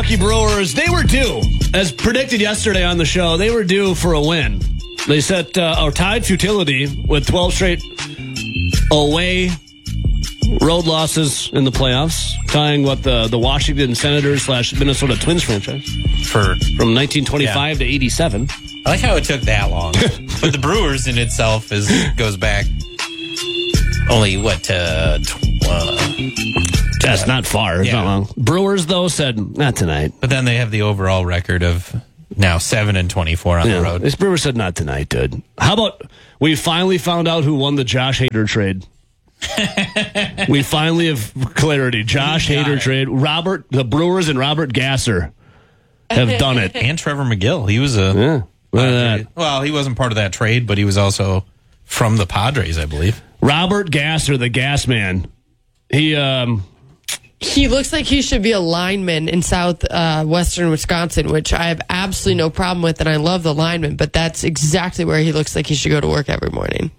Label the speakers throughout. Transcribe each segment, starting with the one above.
Speaker 1: Milwaukee Brewers, they were due, as predicted yesterday on the show, they were due for a win. They set a tied futility with 12 straight away road losses in the playoffs, tying what the Washington Senators / Minnesota Twins franchise from 1925 to 87.
Speaker 2: I like how it took that long. But the Brewers in itself goes back only,
Speaker 1: That's not far. It's
Speaker 2: Yeah.
Speaker 1: not long. Brewers, though, said, not tonight.
Speaker 2: But then they have the overall record of now 7-24 on the road.
Speaker 1: This Brewers said, not tonight, dude. How about we finally found out who won the Josh Hader trade? We finally have clarity. Josh Hader trade. The Brewers and Robert Gasser have done it.
Speaker 2: And Trevor McGill. He was
Speaker 1: Look at that.
Speaker 2: Well, he wasn't part of that trade, but he was also from the Padres, I believe.
Speaker 1: Robert Gasser, the gas man. He
Speaker 3: looks like he should be a lineman in southwestern Wisconsin, which I have absolutely no problem with, and I love the lineman, but that's exactly where he looks like he should go to work every morning.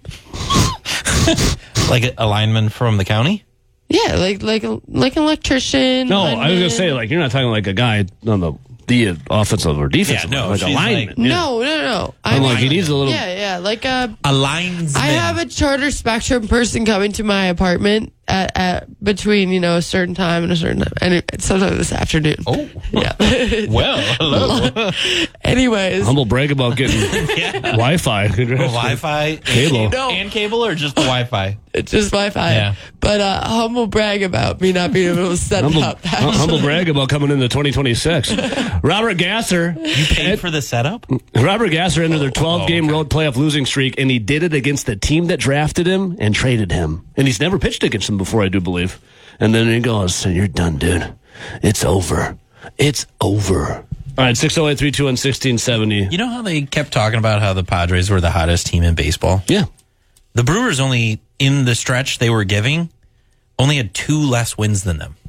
Speaker 2: Like a lineman from the county?
Speaker 3: Yeah, like an electrician.
Speaker 1: No,
Speaker 3: lineman.
Speaker 1: I was going to say, you're not talking like a guy on the offensive or defensive.
Speaker 2: Yeah, no,
Speaker 1: like a
Speaker 2: she's
Speaker 1: lineman.
Speaker 3: No.
Speaker 1: I'm like, he needs a little.
Speaker 3: Yeah, like a
Speaker 2: linesman.
Speaker 3: I have a Charter Spectrum person coming to my apartment at between a certain time and a certain time, and sometimes this afternoon.
Speaker 2: Oh,
Speaker 3: yeah.
Speaker 2: Well, hello.
Speaker 3: Anyways,
Speaker 1: Humble brag about getting Wi-Fi.
Speaker 2: Wi-Fi
Speaker 1: Cable.
Speaker 2: and cable, or just the Wi-Fi?
Speaker 3: It's just Wi-Fi.
Speaker 2: Yeah.
Speaker 3: But humble brag about me not being able to set it up.
Speaker 1: Humble brag about coming into 2026. Robert Gasser.
Speaker 2: You paid for the setup?
Speaker 1: Robert Gasser ended their 12-game road playoff losing streak, and he did it against the team that drafted him and traded him. And he's never pitched against them before, I do believe. And then he goes, "You're done, dude. It's over. It's over." All right, 608-321-1670.
Speaker 2: You know how they kept talking about how the Padres were the hottest team in baseball?
Speaker 1: Yeah.
Speaker 2: The Brewers only, in the stretch they were giving, only had 2 less wins than them.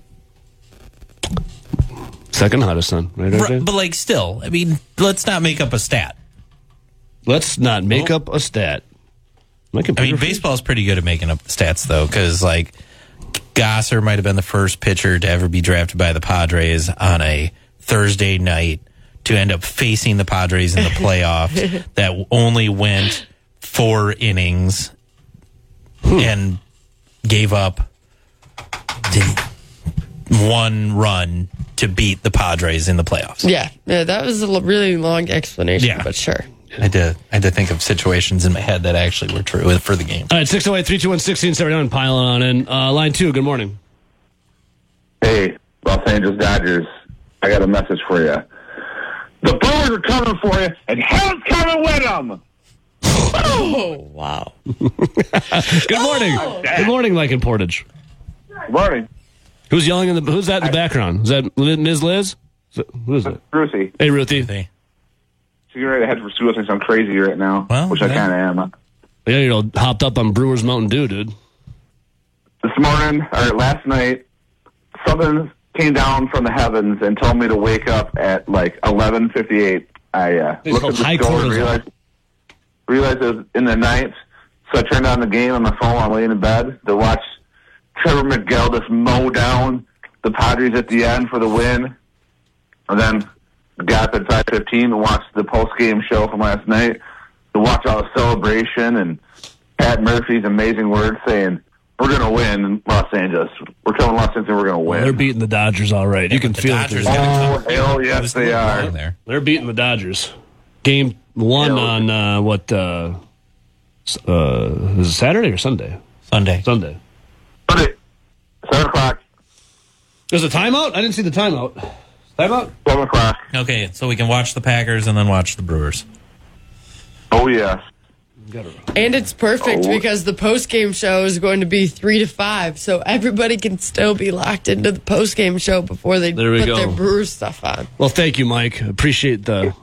Speaker 1: Second hottest, son. Right?
Speaker 2: But still, I mean, let's not make up a stat.
Speaker 1: Let's not make up a stat.
Speaker 2: Baseball is pretty good at making up the stats, though, because, Gasser might have been the first pitcher to ever be drafted by the Padres on a Thursday night to end up facing the Padres in the playoffs that only went 4 innings and gave up 1 run to beat the Padres in the playoffs.
Speaker 3: Yeah, that was a really long explanation, but sure.
Speaker 2: I had to think of situations in my head that actually were true for the game.
Speaker 1: All right, 608-321-1670, piling on in. Line 2, good morning.
Speaker 4: Hey, Los Angeles Dodgers, I got a message for you. The Brewers are coming for you, and hell's coming with them!
Speaker 3: Oh, wow.
Speaker 1: Good morning. Good morning, Mike in Portage.
Speaker 4: Morning.
Speaker 1: Who's yelling who's that in the background? Is that Ms. Liz? Who is it?
Speaker 4: Brucey.
Speaker 1: Hey, Ruthie.
Speaker 4: She's getting ready to head for school. I think I'm crazy right now, which I kind of am.
Speaker 1: Yeah, you're hopped up on Brewers Mountain Dew, dude.
Speaker 4: Last night, something came down from the heavens and told me to wake up at 11:58. I looked at the score and realized it was in the ninth, so I turned on the game on my phone while laying in bed to watch Trevor McGill just mow down the Padres at the end for the win, and then got up at 5:15 to watch the post-game show from last night, to watch all the celebration and Pat Murphy's amazing words saying, "We're going to win in Los Angeles. We're telling Los Angeles we're going to win."
Speaker 1: Well, they're beating the Dodgers all right. You can feel it.
Speaker 4: Oh, hell yes, they are.
Speaker 1: They're beating the Dodgers. Game 1 on, is it Saturday or Sunday?
Speaker 2: Sunday.
Speaker 4: Sunday. 7 o'clock.
Speaker 1: There's a timeout? I didn't see the timeout. Timeout?
Speaker 4: 7 o'clock.
Speaker 2: Okay, so we can watch the Packers and then watch the Brewers.
Speaker 4: Oh, yes.
Speaker 3: And it's perfect because the post-game show is going to be 3 to 5, so everybody can still be locked into the post-game show before they put their Brewers stuff on.
Speaker 1: Well, thank you, Mike. We appreciate the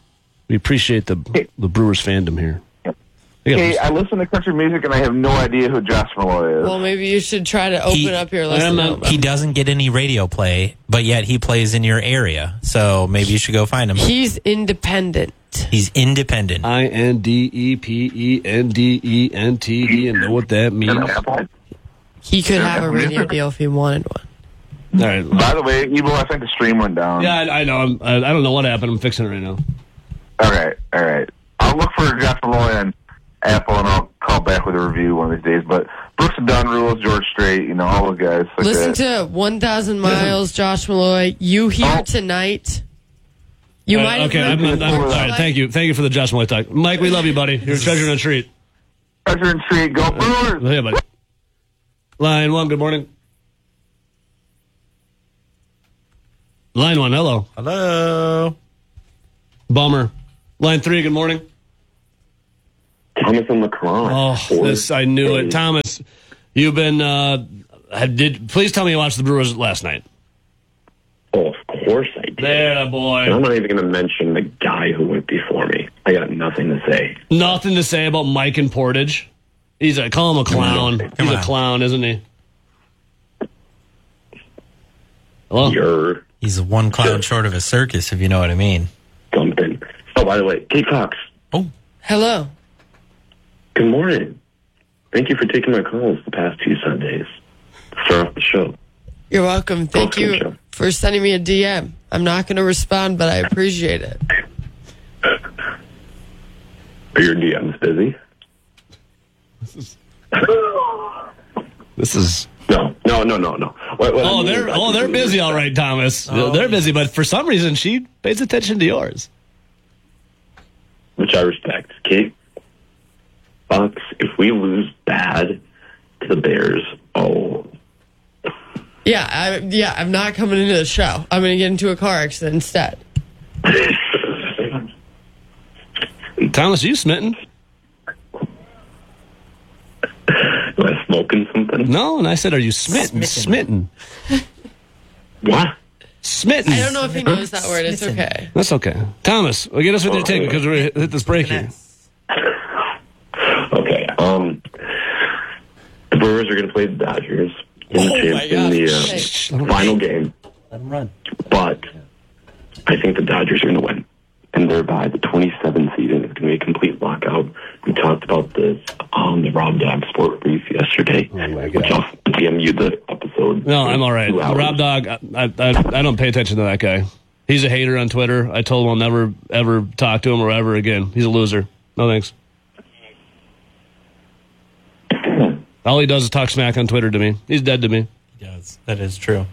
Speaker 1: Brewers fandom here.
Speaker 4: Hey, I listen to country music and I have no idea who Josh Malloy is.
Speaker 3: Well, maybe you should try to open up your list.
Speaker 2: He doesn't get any radio play, but yet he plays in your area. So maybe you should go find him.
Speaker 3: He's independent.
Speaker 2: He's independent.
Speaker 1: INDEPENDENT. You know what that means?
Speaker 3: He could have a radio deal if he wanted one.
Speaker 1: All right.
Speaker 4: By the way, Evo, I think the stream went down.
Speaker 1: Yeah, I know. I don't know what happened. I'm fixing it right now.
Speaker 4: All right. I'll look for Jeff Malloy on Apple, and I'll call back with a review one of these days. But Brooks and Dunn rules, George Strait, all those guys. Like
Speaker 3: Listen to 1,000 Miles, Josh Malloy. You Here Tonight. You might
Speaker 1: okay,
Speaker 3: have
Speaker 1: all right, thank you for the Josh Malloy talk. Mike, we love you, buddy. You're a treasure and a treat.
Speaker 4: Treasure and treat. Go Brewers!
Speaker 1: Hey, buddy. Line 1, good morning. Line 1, hello.
Speaker 2: Hello.
Speaker 1: Bummer. Line 3, good morning.
Speaker 4: Thomas and LeCron.
Speaker 1: Oh, I knew it. Thomas, you've been, please tell me you watched the Brewers last night.
Speaker 5: Oh, of course I did.
Speaker 1: There, boy.
Speaker 5: And I'm not even going to mention the guy who went before me. I got nothing to say.
Speaker 1: Nothing to say about Mike and Portage. Call him a clown. He's a clown, isn't he? Hello?
Speaker 2: He's one clown short of a circus, if you know what I mean.
Speaker 5: Something. Oh, by the way, Kate Cox.
Speaker 2: Oh.
Speaker 3: Hello.
Speaker 5: Good morning. Thank you for taking my calls the past 2 Sundays. Start off the show.
Speaker 3: You're welcome. Thank you for sending me a DM. I'm not going to respond, but I appreciate it.
Speaker 5: Are your DMs busy?
Speaker 1: This is...
Speaker 5: No.
Speaker 1: They're busy, all right, Thomas. They're busy, but for some reason, she pays attention to yours.
Speaker 5: Which I respect. Kate, Bucks, if we lose bad to the Bears,
Speaker 3: Yeah, I'm not coming into the show. I'm going to get into a car accident instead.
Speaker 1: Thomas, are you smitten?
Speaker 5: Am I smoking something?
Speaker 1: No, and I said, are you smitten? Smitten.
Speaker 5: What?
Speaker 1: Smitten.
Speaker 3: I don't know if he knows that word. It's okay.
Speaker 1: That's okay. Thomas, get us with your take because we hit this break here.
Speaker 5: Okay. The Brewers are going to play the Dodgers in the final game.
Speaker 2: Let them run.
Speaker 5: But I think the Dodgers are going to win. And thereby the 27th season is going to be a complete lockout. We talked about this on the Rob Dog Sport Brief yesterday.
Speaker 1: Oh my God.
Speaker 5: Which I'll DM you the episode.
Speaker 1: No, I'm all right. Rob Dog, I don't pay attention to that guy. He's a hater on Twitter. I told him I'll never, ever talk to him or ever again. He's a loser. No thanks. All he does is talk smack on Twitter to me. He's dead to me.
Speaker 2: He does. That is true.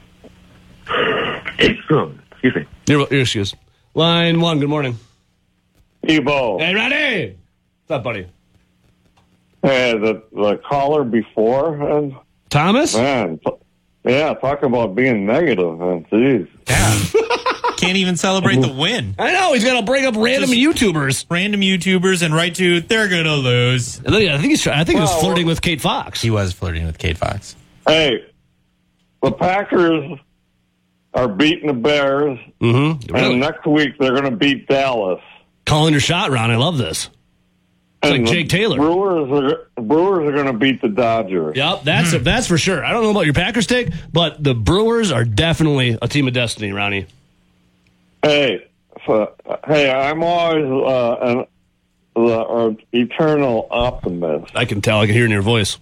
Speaker 5: Excuse me.
Speaker 1: Your excuse. Line 1, good morning.
Speaker 6: Evo.
Speaker 1: Hey, Roddy. What's up, buddy?
Speaker 6: Hey, the caller before,
Speaker 1: Thomas?
Speaker 6: man, talk about being negative, man. Jeez.
Speaker 2: Yeah. Can't even celebrate the win.
Speaker 1: I know, he's got to bring up random YouTubers.
Speaker 2: Random YouTubers and write to, they're going to lose.
Speaker 1: And then, I think he was flirting with Kate Fox.
Speaker 2: He was flirting with Kate Fox.
Speaker 6: Hey, the Packers are beating the Bears,
Speaker 1: Mm-hmm. Really?
Speaker 6: and next week they're going to beat Dallas.
Speaker 1: Calling your shot, Ron. I love this. It's like Jake Taylor.
Speaker 6: Brewers are going to beat the Dodgers.
Speaker 1: Yep, that's for sure. I don't know about your Packers take, but the Brewers are definitely a team of destiny, Ronnie.
Speaker 6: Hey, I'm always an eternal optimist.
Speaker 1: I can tell. I can hear it in your voice.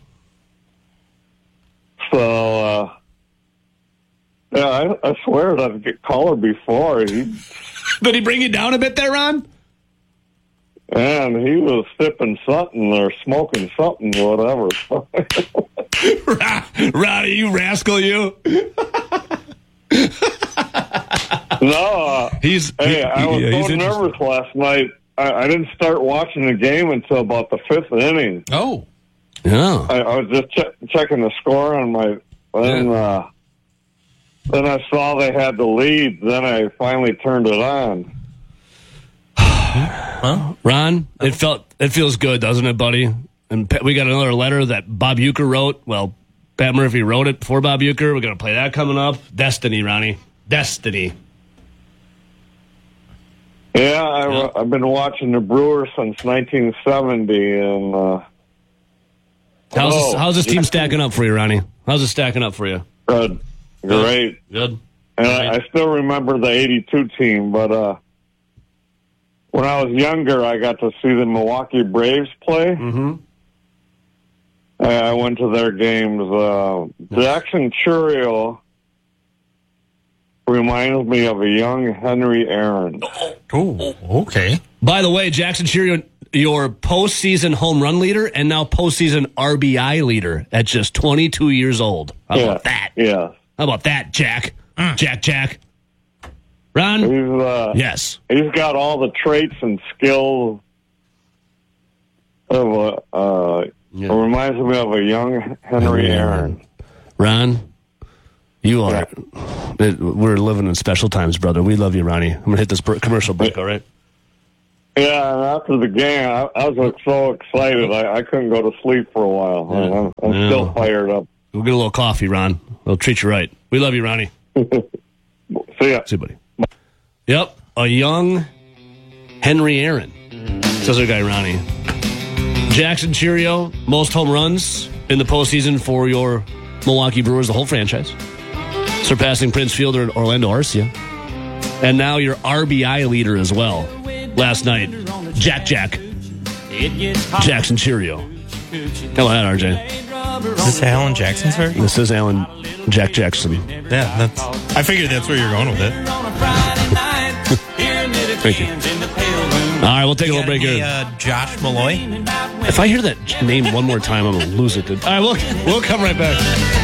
Speaker 6: So, I swear that caller before,
Speaker 1: Did he bring you down a bit there, Ron?
Speaker 6: and he was sipping something or smoking something, whatever.
Speaker 1: Ronnie, you rascal, you.
Speaker 6: No, I was so nervous last night. I didn't start watching the game until about the 5th inning.
Speaker 2: Oh.
Speaker 1: Yeah.
Speaker 6: I was just checking the score on my... Then I saw they had the lead. Then I finally turned it on.
Speaker 1: Well, Ron, it feels good, doesn't it, buddy? And we got another letter that Bob Uecker wrote. Well, Pat Murphy wrote it before Bob Uecker. We're going to play that coming up. Destiny, Ronnie. Destiny.
Speaker 6: Yeah, I've been watching the Brewers since 1970, and
Speaker 1: how's this team stacking up for you, Ronnie? How's it stacking up for you?
Speaker 6: Good, great,
Speaker 1: good.
Speaker 6: And I still remember the '82 team, but when I was younger, I got to see the Milwaukee Braves play.
Speaker 1: Mm-hmm.
Speaker 6: I went to their games. Jackson Chourio reminds me of a young Henry Aaron.
Speaker 7: Oh, okay.
Speaker 1: By the way, Jackson Cheerio, your postseason home run leader and now postseason RBI leader at just 22 years old. How about that?
Speaker 6: Yeah.
Speaker 1: How about that, Jack? Jack. Ron? Yes.
Speaker 6: He's got all the traits and skills of it reminds me of a young Henry Aaron.
Speaker 1: Ron, you are. We're living in special times, brother. We love you, Ronnie. I'm going to hit this commercial break, all right?
Speaker 6: Yeah, and after the game, I was so excited. I couldn't go to sleep for a while. I'm still fired up.
Speaker 1: We'll get a little coffee, Ron. We'll treat you right. We love you, Ronnie.
Speaker 6: See ya.
Speaker 1: See you, buddy. Yep, a young Henry Aaron. Says our guy, Ronnie. Jackson Cheerio, most home runs in the postseason for your Milwaukee Brewers, the whole franchise. Surpassing Prince Fielder and Orlando Arcia. And now your RBI leader as well. Last night, Jack. Jackson Cheerio. How about that, RJ?
Speaker 2: Is this Alan Jackson's version?
Speaker 1: This is Alan Jack Jackson.
Speaker 7: Yeah, I figured that's where you're going with it.
Speaker 1: Thank you. All right, we'll take a little break here.
Speaker 2: Josh Malloy?
Speaker 1: If I hear that name one more time, I'm going to lose it. All right, we'll come right back.